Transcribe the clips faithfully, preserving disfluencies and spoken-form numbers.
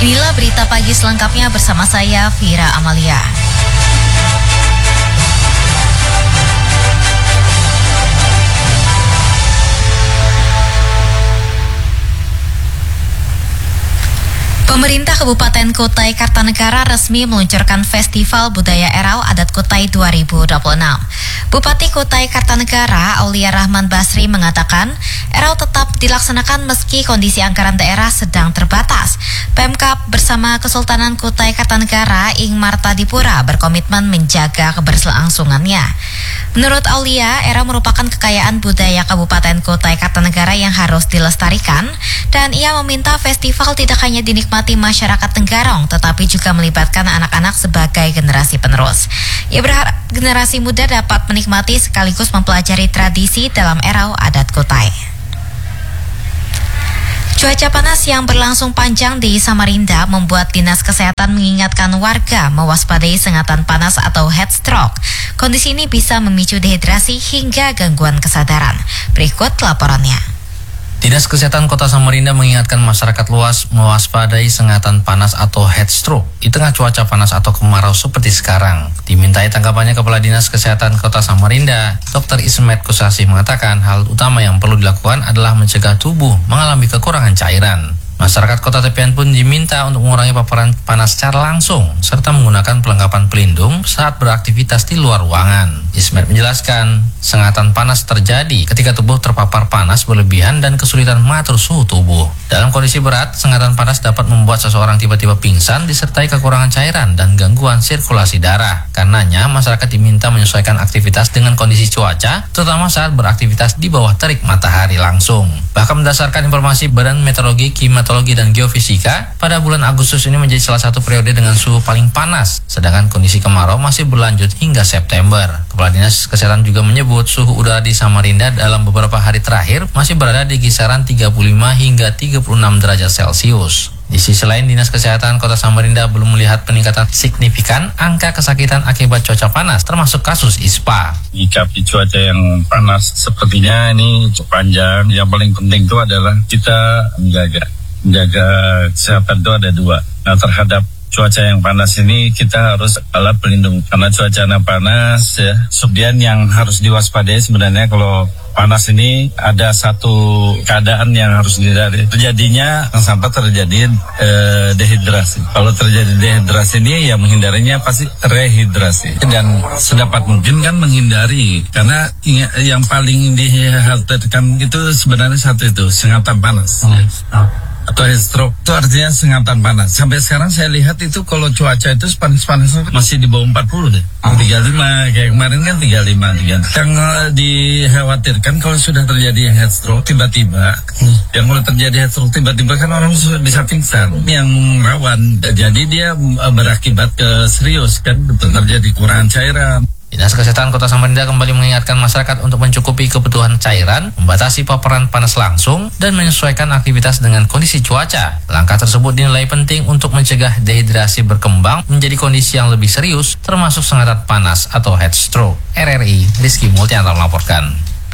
Inilah berita pagi selengkapnya bersama saya, Vira Amalia. Pemerintah Kabupaten Kutai Kartanegara resmi meluncurkan Festival Budaya Erau Adat Kutai dua ribu dua puluh enam. Bupati Kutai Kartanegara, Aulia Rahman Basri mengatakan, Erau tetap dilaksanakan meski kondisi anggaran daerah sedang terbatas. Pemkab bersama Kesultanan Kutai Kartanegara Ing Martadipura berkomitmen menjaga keberlangsungannya. Menurut Aulia, Erau merupakan kekayaan budaya Kabupaten Kutai Kartanegara yang harus dilestarikan, dan ia meminta festival tidak hanya dinikmati masyarakat Tenggarong, tetapi juga melibatkan anak-anak sebagai generasi penerus. Ia berharap generasi muda dapat menikmati sekaligus mempelajari tradisi dalam Erau Adat Kutai. Cuaca panas yang berlangsung panjang di Samarinda membuat Dinas Kesehatan mengingatkan warga mewaspadai sengatan panas atau heat stroke. Kondisi ini bisa memicu dehidrasi hingga gangguan kesadaran. Berikut laporannya. Dinas Kesehatan Kota Samarinda mengingatkan masyarakat luas mewaspadai sengatan panas atau heat stroke di tengah cuaca panas atau kemarau seperti sekarang. Dimintai tanggapannya Kepala Dinas Kesehatan Kota Samarinda, Dokter Ismet Kusasi mengatakan hal utama yang perlu dilakukan adalah mencegah tubuh mengalami kekurangan cairan. Masyarakat Kota Tepian pun diminta untuk mengurangi paparan panas secara langsung serta menggunakan perlengkapan pelindung saat beraktivitas di luar ruangan. Ismet menjelaskan, sengatan panas terjadi ketika tubuh terpapar panas berlebihan dan kesulitan mengatur suhu tubuh. Dalam kondisi berat, sengatan panas dapat membuat seseorang tiba-tiba pingsan disertai kekurangan cairan dan gangguan sirkulasi darah. Karenanya, masyarakat diminta menyesuaikan aktivitas dengan kondisi cuaca, terutama saat beraktivitas di bawah terik matahari langsung. Bahkan berdasarkan informasi Badan Meteorologi, Klimatologi, dan Geofisika, pada bulan Agustus ini menjadi salah satu periode dengan suhu paling panas, sedangkan kondisi kemarau masih berlanjut hingga September. Kepala Dinas Kesehatan juga menyebut suhu udara di Samarinda dalam beberapa hari terakhir masih berada di kisaran tiga puluh lima hingga tiga puluh enam derajat Celcius. Di sisi lain, Dinas Kesehatan Kota Samarinda belum melihat peningkatan signifikan angka kesakitan akibat cuaca panas, termasuk kasus I S P A. Menyikapi cuaca yang panas sepertinya ini cukup panjang, yang paling penting itu adalah kita menjaga. Menjaga kesehatan itu ada dua. Nah, terhadap cuaca yang panas ini kita harus alat pelindung karena cuaca yang panas ya. Kemudian yang harus diwaspadai sebenarnya kalau panas ini ada satu keadaan yang harus dihindari. Terjadinya sampai terjadi eh, dehidrasi. Kalau terjadi dehidrasi ini ya menghindarinya pasti rehidrasi. Dan sedapat mungkin kan menghindari karena yang paling dikhawatirkan itu sebenarnya satu itu sengatan panas. Oh. Oh. Atau heat stroke itu artinya sengatan panas. Sampai sekarang saya lihat itu kalau cuaca itu panas-panas masih di bawah empat puluh deh. Oh. tiga puluh lima kayak kemarin kan tiga puluh lima, tiga puluh enam. Yang uh, dikhawatirkan kalau sudah terjadi heat stroke tiba-tiba, hmm. yang kalau terjadi heat stroke tiba-tiba kan orang bisa pingsan. Yang rawan, jadi dia uh, berakibat ke serius kan, terjadi kekurangan cairan. Dinas Kesehatan Kota Samarinda kembali mengingatkan masyarakat untuk mencukupi kebutuhan cairan, membatasi paparan panas langsung, dan menyesuaikan aktivitas dengan kondisi cuaca. Langkah tersebut dinilai penting untuk mencegah dehidrasi berkembang menjadi kondisi yang lebih serius, termasuk sengatan panas atau heat stroke. R R I, Rizky Multianto melaporkan.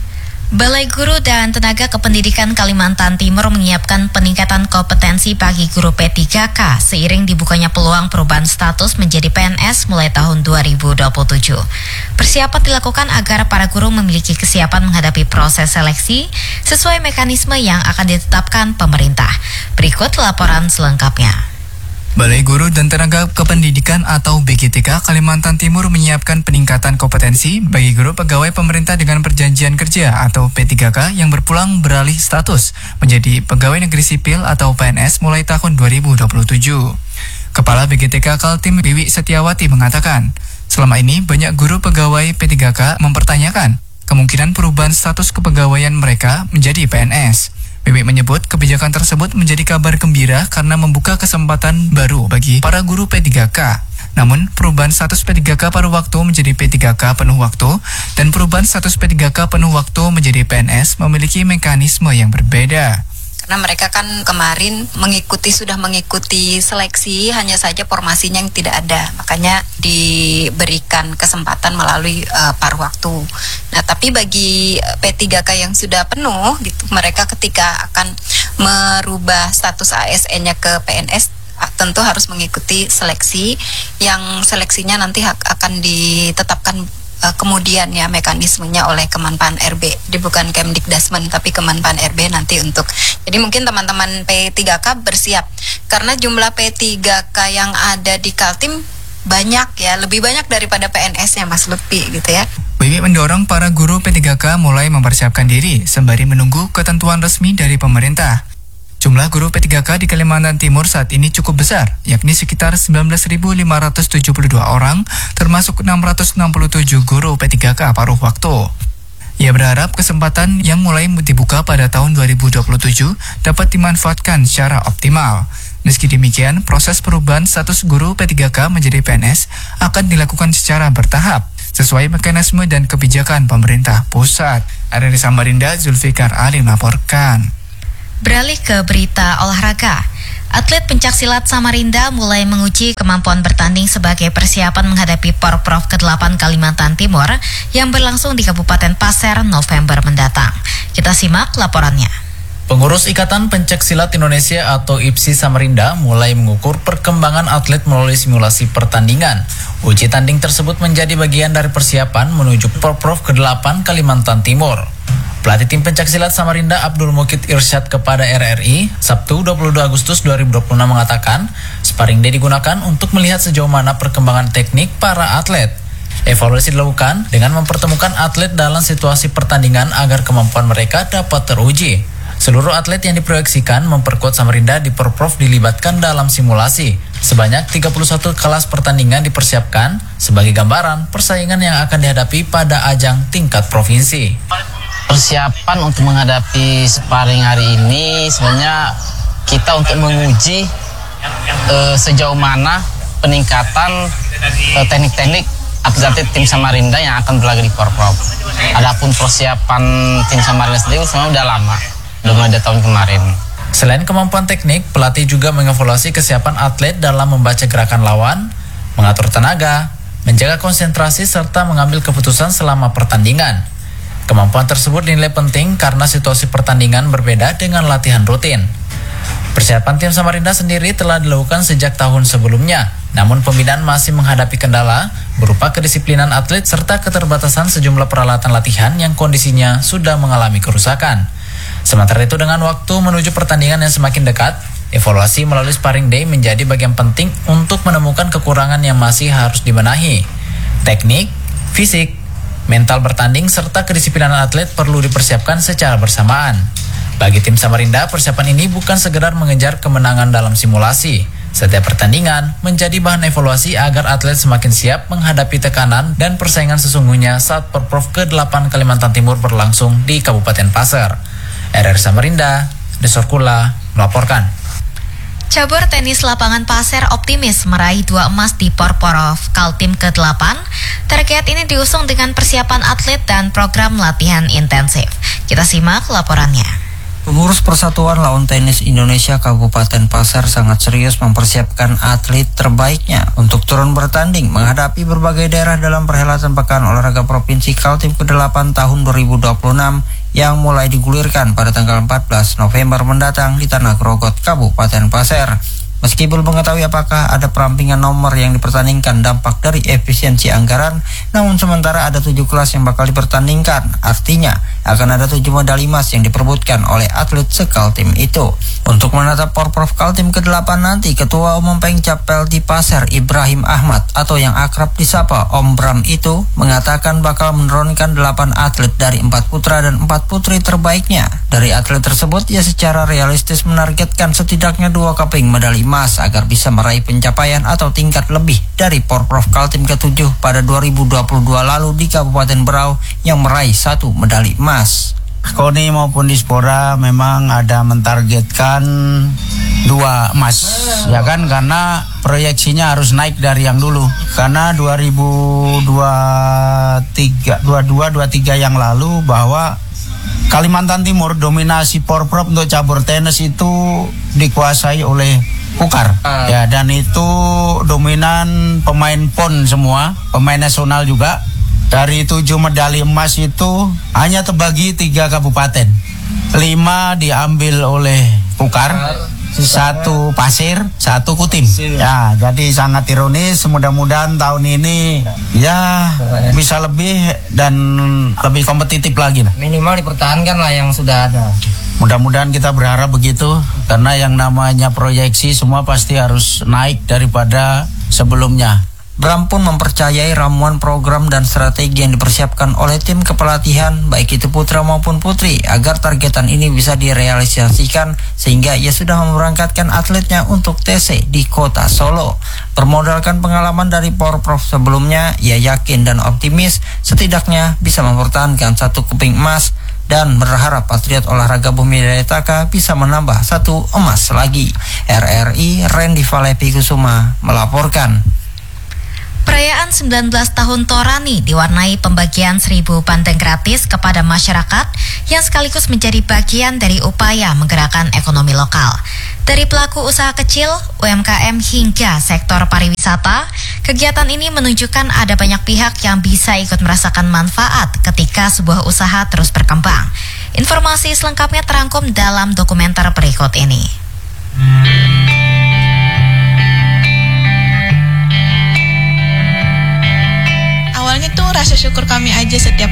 Balai Guru dan Tenaga Kependidikan Kalimantan Timur menyiapkan peningkatan kompetensi bagi guru P tiga K seiring dibukanya peluang perubahan status menjadi P N S mulai tahun dua ribu dua puluh tujuh. Persiapan dilakukan agar para guru memiliki kesiapan menghadapi proses seleksi sesuai mekanisme yang akan ditetapkan pemerintah. Berikut laporan selengkapnya. Balai Guru dan Tenaga Kependidikan atau B G T K Kalimantan Timur menyiapkan peningkatan kompetensi bagi guru pegawai pemerintah dengan perjanjian kerja atau P tiga K yang berpulang beralih status menjadi pegawai negeri sipil atau P N S mulai tahun dua ribu dua puluh tujuh. Kepala B G T K Kaltim Wiwi Setiawati mengatakan, selama ini banyak guru pegawai P tiga K mempertanyakan kemungkinan perubahan status kepegawaian mereka menjadi P N S. Wiwi menyebut kebijakan tersebut menjadi kabar gembira karena membuka kesempatan baru bagi para guru P tiga K. Namun, perubahan status P tiga K paruh waktu menjadi P tiga K penuh waktu dan perubahan status P tiga K penuh waktu menjadi P N S memiliki mekanisme yang berbeda. Karena mereka kan kemarin mengikuti sudah mengikuti seleksi, hanya saja formasinya yang tidak ada, makanya diberikan kesempatan melalui uh, paruh waktu. Nah, tapi bagi P tiga K yang sudah penuh, gitu, mereka ketika akan merubah status A S N-nya ke P N S tentu harus mengikuti seleksi yang seleksinya nanti akan ditetapkan uh, kemudian ya mekanismenya oleh Kemenpan R B. Jadi bukan Kemdikdasmen tapi Kemenpan R B nanti untuk. Jadi mungkin teman-teman P tiga K bersiap karena jumlah P tiga K yang ada di Kaltim banyak ya, lebih banyak daripada P N S-nya Mas Lutfi gitu ya. Wiwi mendorong para guru P tiga K mulai mempersiapkan diri sembari menunggu ketentuan resmi dari pemerintah. Jumlah guru P tiga K di Kalimantan Timur saat ini cukup besar, yakni sekitar sembilan belas ribu lima ratus tujuh puluh dua orang, termasuk enam ratus enam puluh tujuh guru P tiga K paruh waktu. Ia berharap kesempatan yang mulai dibuka pada tahun dua ribu dua puluh tujuh dapat dimanfaatkan secara optimal. Meski demikian, proses perubahan status guru P tiga K menjadi P N S akan dilakukan secara bertahap, sesuai mekanisme dan kebijakan pemerintah pusat. Ada di Samarinda, Zulfikar Ali melaporkan. Beralih ke berita olahraga. Atlet pencaksilat Samarinda mulai menguji kemampuan bertanding sebagai persiapan menghadapi Porprov kedelapan Kalimantan Timur yang berlangsung di Kabupaten Pasir November mendatang. Kita simak laporannya. Pengurus Ikatan Pencaksilat Indonesia atau I P S I Samarinda mulai mengukur perkembangan atlet melalui simulasi pertandingan. Uji tanding tersebut menjadi bagian dari persiapan menuju Porprov kedelapan Kalimantan Timur. Pelatih tim pencaksilat Samarinda Abdul Mukid Irsyad kepada R R I Sabtu dua puluh dua Agustus dua ribu dua puluh enam mengatakan, sparring day digunakan untuk melihat sejauh mana perkembangan teknik para atlet. Evaluasi dilakukan dengan mempertemukan atlet dalam situasi pertandingan agar kemampuan mereka dapat teruji. Seluruh atlet yang diproyeksikan memperkuat Samarinda di Porprov dilibatkan dalam simulasi. Sebanyak tiga puluh satu kelas pertandingan dipersiapkan sebagai gambaran persaingan yang akan dihadapi pada ajang tingkat provinsi. Persiapan untuk menghadapi sparring hari ini sebenarnya kita untuk menguji uh, sejauh mana peningkatan uh, teknik-teknik atlet-atlet tim Samarinda yang akan berlaga di Porprov. Adapun persiapan tim Samarinda sendiri sebenarnya udah lama. Udah mulai dari tahun kemarin. Selain kemampuan teknik, pelatih juga mengevaluasi kesiapan atlet dalam membaca gerakan lawan, mengatur tenaga, menjaga konsentrasi, serta mengambil keputusan selama pertandingan. Kemampuan tersebut dinilai penting karena situasi pertandingan berbeda dengan latihan rutin. Persiapan tim Samarinda sendiri telah dilakukan sejak tahun sebelumnya, namun pembinaan masih menghadapi kendala berupa kedisiplinan atlet serta keterbatasan sejumlah peralatan latihan yang kondisinya sudah mengalami kerusakan. Sementara itu dengan waktu menuju pertandingan yang semakin dekat, evaluasi melalui sparring day menjadi bagian penting untuk menemukan kekurangan yang masih harus dibenahi. Teknik, fisik, mental bertanding, serta kedisiplinan atlet perlu dipersiapkan secara bersamaan. Bagi tim Samarinda, persiapan ini bukan sekedar mengejar kemenangan dalam simulasi. Setiap pertandingan menjadi bahan evaluasi agar atlet semakin siap menghadapi tekanan dan persaingan sesungguhnya saat Porprov kedelapan Kalimantan Timur berlangsung di Kabupaten Pasir. R R Samarinda, Desorkula melaporkan. Cabur tenis lapangan Pasir optimis meraih dua emas di Porprov Kaltim kedelapan. Target ini diusung dengan persiapan atlet dan program latihan intensif. Kita simak laporannya. Pengurus Persatuan Lawan Tenis Indonesia Kabupaten Pasir sangat serius mempersiapkan atlet terbaiknya untuk turun bertanding menghadapi berbagai daerah dalam perhelatan Pekan Olahraga Provinsi Kaltim kedelapan tahun dua ribu dua puluh enam yang mulai digulirkan pada tanggal empat belas November mendatang di Tanah Grogot, Kabupaten Pasir. Meski belum mengetahui apakah ada perampingan nomor yang dipertandingkan dampak dari efisiensi anggaran, namun sementara ada tujuh kelas yang bakal dipertandingkan. Artinya, akan ada tujuh medali emas yang diperebutkan oleh atlet sekaltim itu. Untuk menatap Porprov Kaltim kedelapan nanti, Ketua Umum Pengcapel di Pasir Ibrahim Ahmad atau yang akrab disapa Om Bram itu mengatakan bakal menurunkan delapan atlet dari empat putra dan empat putri terbaiknya. Dari atlet tersebut, ia secara realistis menargetkan setidaknya dua keping medali emas agar bisa meraih pencapaian atau tingkat lebih dari Porprov Kaltim ketujuh pada dua ribu dua puluh dua lalu di Kabupaten Berau yang meraih satu medali emas. KONI maupun Dispora memang ada mentargetkan dua emas, ya kan, karena proyeksinya harus naik dari yang dulu. Karena dua ribu dua puluh dua dua puluh tiga yang lalu bahwa Kalimantan Timur dominasi Porprov untuk cabur tenis itu dikuasai oleh Pukar. Uh. Ya, dan itu dominan pemain P O N semua, pemain nasional juga. Dari tujuh medali emas itu hanya terbagi tiga kabupaten. Lima diambil oleh Pukar, satu pasir, satu Kutim. Ya, jadi sangat ironis. Mudah-mudahan tahun ini ya bisa lebih dan lebih kompetitif lagi lah. Minimal dipertahankan lah yang sudah ada. Mudah-mudahan kita berharap begitu, karena yang namanya proyeksi semua pasti harus naik daripada sebelumnya. Bram pun mempercayai ramuan program dan strategi yang dipersiapkan oleh tim kepelatihan, baik itu putra maupun putri, agar targetan ini bisa direalisasikan sehingga ia sudah memberangkatkan atletnya untuk T C di kota Solo. Bermodalkan pengalaman dari Porprov sebelumnya, ia yakin dan optimis setidaknya bisa mempertahankan satu keping emas dan berharap Patriot Olahraga Bumi Daya Taka bisa menambah satu emas lagi. R R I Randy Valepi Kusuma melaporkan. Perayaan sembilan belas tahun Torani diwarnai pembagian seribu bandeng gratis kepada masyarakat yang sekaligus menjadi bagian dari upaya menggerakkan ekonomi lokal. Dari pelaku usaha kecil, U M K M hingga sektor pariwisata, kegiatan ini menunjukkan ada banyak pihak yang bisa ikut merasakan manfaat ketika sebuah usaha terus berkembang. Informasi selengkapnya terangkum dalam dokumenter berikut ini. Awalnya tuh rasa syukur kami aja setiap